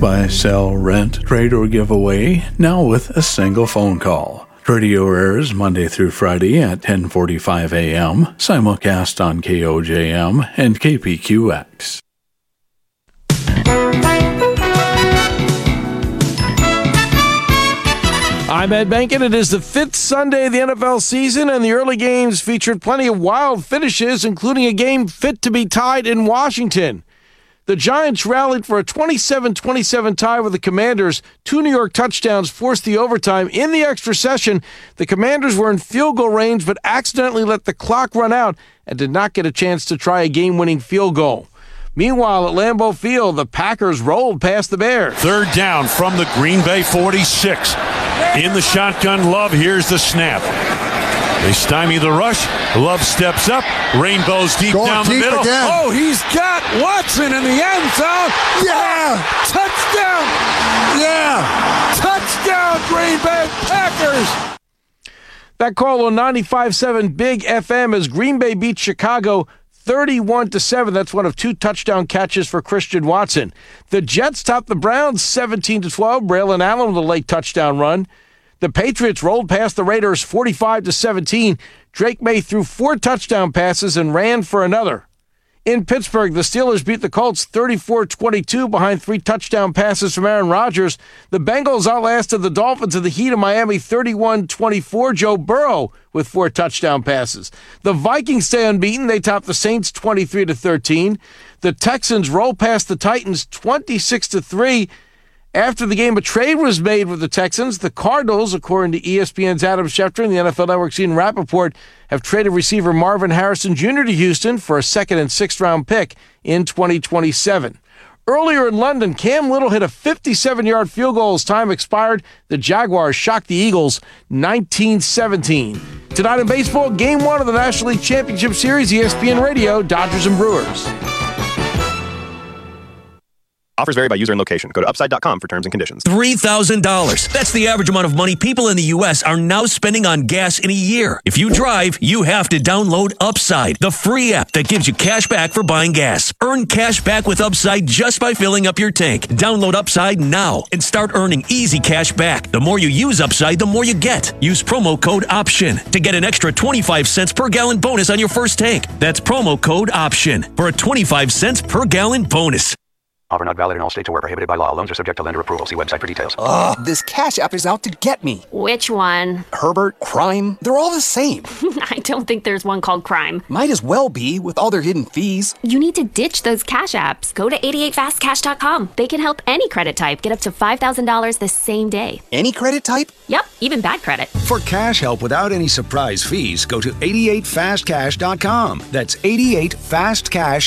Buy, sell, rent, trade, or give away, now with a single phone call. Radio airs Monday through Friday at 10:45 a.m., simulcast on KOJM and KPQX. I'm Ed Benkin. It is the fifth Sunday of the NFL season, and the early games featured plenty of wild finishes, including a game fit to be tied in Washington. The Giants rallied for a 27-27 tie with the Commanders. 2 New York touchdowns forced the overtime. In the extra session, the Commanders were in field goal range but accidentally let the clock run out and did not get a chance to try a game-winning field goal. Meanwhile, at Lambeau Field, the Packers rolled past the Bears. Third down from the Green Bay 46. In the shotgun, Love. Here's the snap. They stymie the rush. Love steps up. Rainbows deep down the middle. Again. Oh, he's got Watson in the end zone. Yeah! Touchdown! Yeah! Touchdown, Green Bay Packers! That call on 95.7 Big FM as Green Bay beats Chicago 31-7. That's one of 2 touchdown catches for Christian Watson. The Jets topped the Browns 17-12. Braylon Allen with a late touchdown run. The Patriots rolled past the Raiders 45-17. Drake May threw 4 touchdown passes and ran for another. In Pittsburgh, the Steelers beat the Colts 34-22 behind 3 touchdown passes from Aaron Rodgers. The Bengals outlasted the Dolphins in the heat of Miami 31-24. Joe Burrow with 4 touchdown passes. The Vikings stay unbeaten. They topped the Saints 23-13. The Texans roll past the Titans 26-3. After the game, a trade was made with the Texans. The Cardinals, according to ESPN's Adam Schefter and the NFL Network's Ian Rappaport, have traded receiver Marvin Harrison Jr. to Houston for a 2nd and 6th round pick in 2027. Earlier in London, Cam Little hit a 57-yard field goal as time expired. The Jaguars shocked the Eagles 19-17. Tonight in baseball, Game 1 of the National League Championship Series, ESPN Radio, Dodgers and Brewers. Offers vary by user and location. Go to upside.com for terms and conditions. $3,000. That's the average amount of money people in the U.S. are now spending on gas in a year. If you drive, you have to download Upside, the free app that gives you cash back for buying gas. Earn cash back with Upside just by filling up your tank. Download Upside now and start earning easy cash back. The more you use Upside, the more you get. Use promo code OPTION to get an extra 25 cents per gallon bonus on your first tank. That's promo code OPTION for a 25 cents per gallon bonus. Offer not valid in all states or where prohibited by law. Loans are subject to lender approval. See website for details. Ugh, this Cash App is out to get me. Which one? Herbert, Crime, they're all the same. I don't think there's one called Crime. Might as well be with all their hidden fees. You need to ditch those Cash Apps. Go to 88fastcash.com. They can help any credit type get up to $5,000 the same day. Any credit type? Yep, even bad credit. For cash help without any surprise fees, go to 88fastcash.com. That's 88fastcash.com.